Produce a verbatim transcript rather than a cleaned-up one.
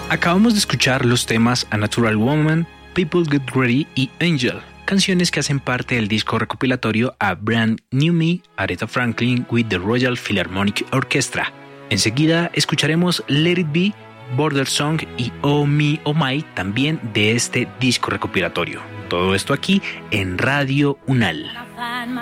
Acabamos de escuchar los temas A Natural Woman, People Get Ready y Angel, canciones que hacen parte del disco recopilatorio A Brand New Me, Aretha Franklin with the Royal Philharmonic Orchestra. Enseguida escucharemos Let It Be, Border Song y Oh Me Oh My, también de este disco recopilatorio. Todo esto aquí en Radio Unal.